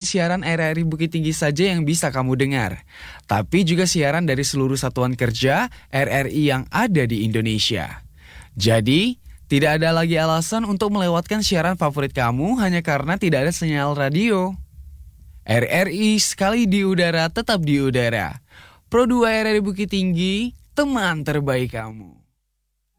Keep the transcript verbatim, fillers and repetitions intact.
siaran R R I Bukit Tinggi saja yang bisa kamu dengar, tapi juga siaran dari seluruh satuan kerja R R I yang ada di Indonesia. Jadi, tidak ada lagi alasan untuk melewatkan siaran favorit kamu hanya karena tidak ada sinyal radio. R R I sekali di udara tetap di udara. Pro dua R R I Bukit Tinggi, teman terbaik kamu.